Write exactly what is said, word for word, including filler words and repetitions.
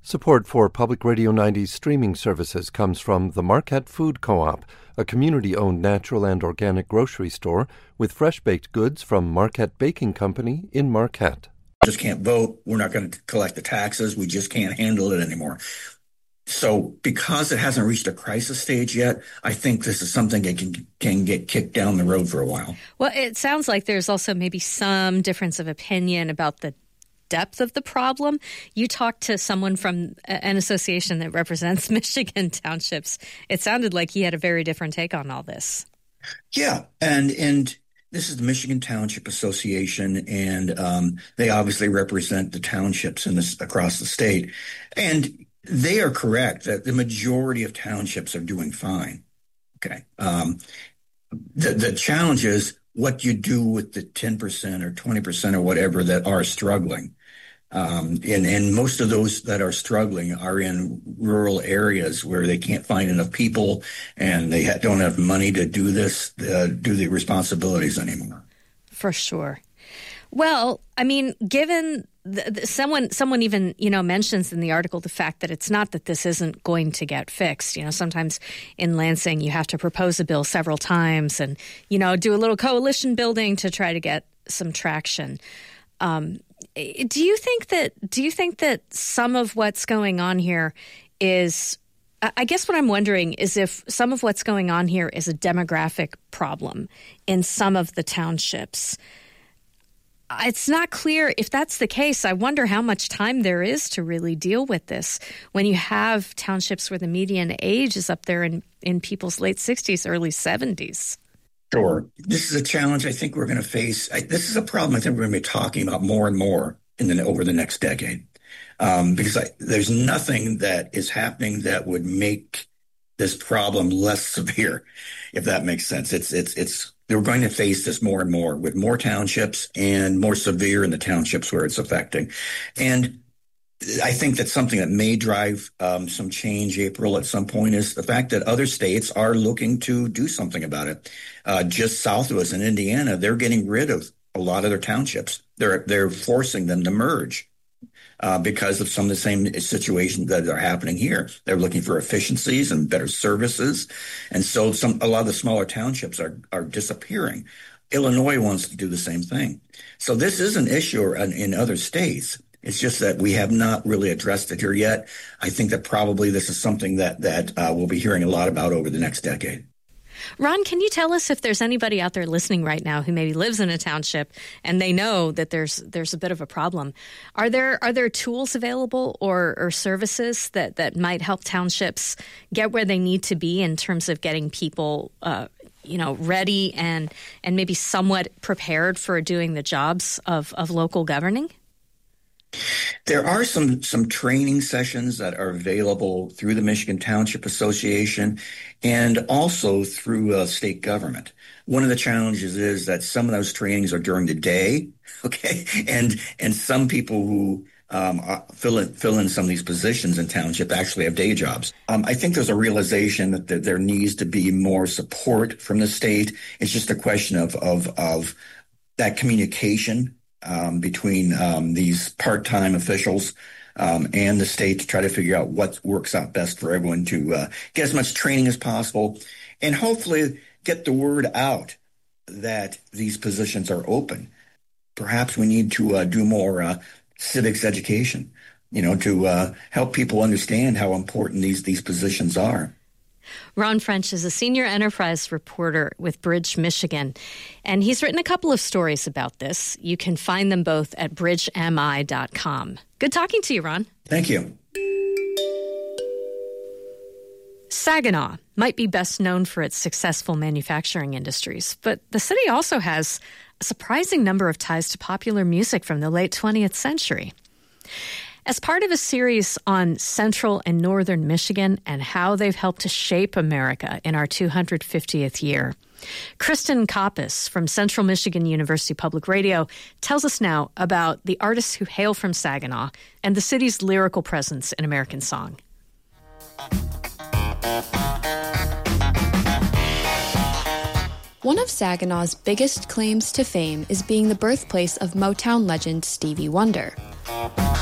Support for Public Radio ninety's streaming services comes from the Marquette Food Co-op, a community-owned natural and organic grocery store with fresh-baked goods from Marquette Baking Company in Marquette. Just can't vote. We're not going to collect the taxes. We just can't handle it anymore. So because it hasn't reached a crisis stage yet, I think this is something that can, can get kicked down the road for a while. Well, it sounds like there's also maybe some difference of opinion about the depth of the problem. You talked to someone from an association that represents Michigan townships. It sounded like he had a very different take on all this. Yeah, and and this is the Michigan Township Association, and um, they obviously represent the townships in this across the state. And they are correct that the majority of townships are doing fine. Okay, um, the the challenge is what you do with the ten percent or twenty percent or whatever that are struggling. Um, and, and most of those that are struggling are in rural areas where they can't find enough people and they ha- don't have money to do this, uh, do the responsibilities anymore. For sure. Well, I mean, given the, the, someone, someone even, you know, mentions in the article the fact that it's not that this isn't going to get fixed. You know, sometimes in Lansing, you have to propose a bill several times and, you know, do a little coalition building to try to get some traction. Um, do you think that, do you think that some of what's going on here is, I guess what I'm wondering is if some of what's going on here is a demographic problem in some of the townships. It's not clear if that's the case. I wonder how much time there is to really deal with this when you have townships where the median age is up there in, in people's late sixties, early seventies. Sure. This is a challenge I think we're going to face. I, this is a problem I think we're going to be talking about more and more in the, over the next decade. Um, because I, there's nothing that is happening that would make this problem less severe, if that makes sense. It's, it's, it's, we're going to face this more and more with more townships and more severe in the townships where it's affecting. And I think that something that may drive um, some change, April, at some point is the fact that other states are looking to do something about it. Uh, just south of us in Indiana, they're getting rid of a lot of their townships. They're they're forcing them to merge uh, because of some of the same situations that are happening here. They're looking for efficiencies and better services, and so some a lot of the smaller townships are are disappearing. Illinois wants to do the same thing. So this is an issue in, in other states. It's just that we have not really addressed it here yet. I think that probably this is something that that uh, we'll be hearing a lot about over the next decade. Ron, can you tell us if there's anybody out there listening right now who maybe lives in a township and they know that there's there's a bit of a problem? Are there are there tools available or, or services that, that might help townships get where they need to be in terms of getting people uh, you know, ready and and maybe somewhat prepared for doing the jobs of, of local governing? There are some some training sessions that are available through the Michigan Township Association and also through uh, state government. One of the challenges is that some of those trainings are during the day, okay, and and some people who um, fill in fill in some of these positions in township actually have day jobs. Um, I think there's a realization that there, there needs to be more support from the state. It's just a question of of of that communication Um, between um, these part-time officials um, and the state to try to figure out what works out best for everyone to uh, get as much training as possible and hopefully get the word out that these positions are open. Perhaps we need to uh, do more uh, civics education, you know, to uh, help people understand how important these, these positions are. Ron French is a senior enterprise reporter with Bridge, Michigan, and he's written a couple of stories about this. You can find them both at bridge m i dot com. Good talking to you, Ron. Thank you. Saginaw might be best known for its successful manufacturing industries, but the city also has a surprising number of ties to popular music from the late twentieth century. As part of a series on central and northern Michigan and how they've helped to shape America in our two hundred fiftieth year, Kristen Koppes from Central Michigan University Public Radio tells us now about the artists who hail from Saginaw and the city's lyrical presence in American song. One of Saginaw's biggest claims to fame is being the birthplace of Motown legend Stevie Wonder.